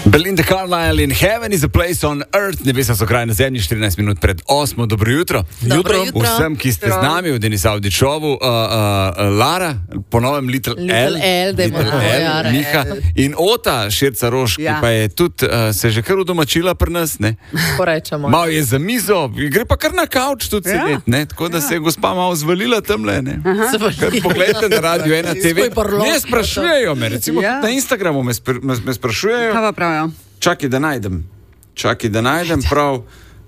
Belinda Carlisle in Heaven is a place on earth. Nebesa so kraj na zemlji, 14 minut pred 8. Dobro jutro. Dobro jutro. Vsem, ki ste z nami v Denis Audi Showu. Lara, ponovem Little L, Miha in Ota Širca Roš, ki pa je tudi se že kar udomačila pri nas, ne? Porečemo. Malo je za mizo, gre pa kar na kavč tudi sedeti, ne? Tako da se je gospa malo zvalila tamle, ne? Kar pogledajte na Radio 1 TV. Ne, sprašujejo me, recimo na Instagramu me sprašujejo. Kaj pa pravijo? Čakaj, da najdem prav.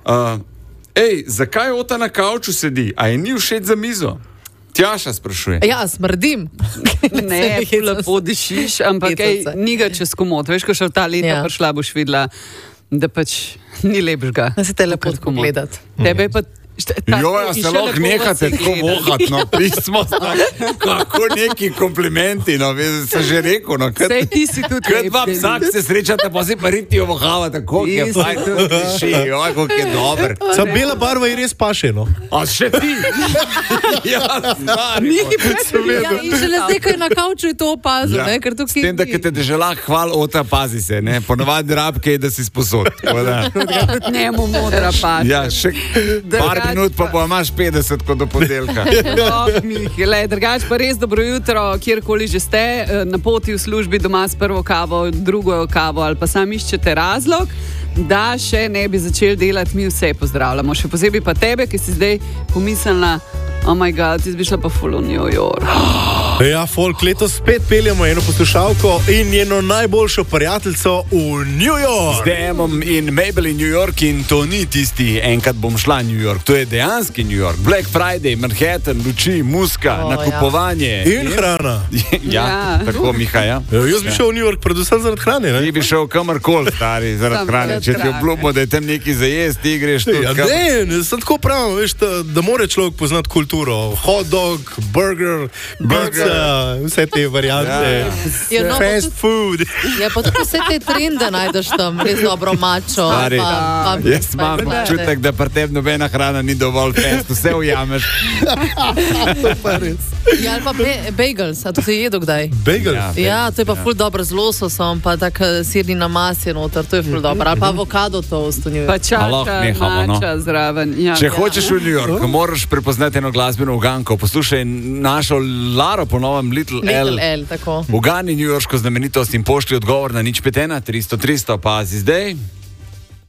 Zakaj Ota na kavču sedi? A je ni všeč za mizo? Tjaša sprašuje. Ja, smrdim. Ne, lepo dišiš, ampak ni ga čez komod. Veš, ko še v ta leta prišla, boš videla, da pač ni lepšega. Da se te lepo gledati. Tebe je pa Joja, se lahko nehate tako vohati, no, pismo, kako neki komplimenti, no, sem že rekel, no, sej ti si tudi kad dva psa, se srečate, pa si pa riti ovohavate, koliko je fajn, koliko je dober. Sam bela barva je res paše, no. A še ti? Ja, stari. In šele zdaj, ko je na kavču, je to opazil, ne, ker tukaj... S tem, da te dežela hval, Ota, pazi se, ne, ponovadi rabke je, da si sposod. Tudi njemu modra paša. Ja, še par minut pa imaš 50 kot do podelka. Drugač pa res dobro jutro, kjerkoli že ste, na poti v službi, doma s prvo kavo, drugo kavo ali pa sam iščete razlog, da še ne bi začeli delati, mi vse pozdravljamo. Še posebej pa tebe, ki si zdaj pomislila, oh my god, ti bi šla pa full v New York. Ja, folk, letos spet peljamo eno poslušalko in njeno najboljšo prijateljico v New York. Z Demom in Mabel in New York, in to ni tisti enkrat bom šla New York, to je dejanski New York. Black Friday, Manhattan, luči, muska, nakupovanje. In hrana. Tako, Miha, ja. Jaz bi šel v New York predvsem zaradi hrane, ne? Ti bi šel kamorkoli, stari, zaradi hrane. Če ti obljubimo, da je tam nekaj za jesti, ti greš tudi Ne, sem tako pravim, veš, da mora človek poznati kulturo. Hot dog, burger, pizza, vse te variante. Fast food. Ja, pa tudi vse te trende najdeš tam, res dobro mačo. Jaz imam čutek, da pri tebi nobena hrana ni dovolj fast, vse ujameš. To pa res. Ja, ali pa bagels, a to si jedo kdaj? Bagels? Ja, to je pa ful dobro z lososom, pa tak sirni namaz je noter, to je ful dobro. Ali pa avokado toast. Pa čaša, mača zraven. Če hočeš v New York, moraš prepoznati eno glasbeno uganko. Poslušaj našo Laro, ponovem Little L. Tako. Ugani newyorško znamenitost in pošli odgovor na 051 300 300, pazi zdaj.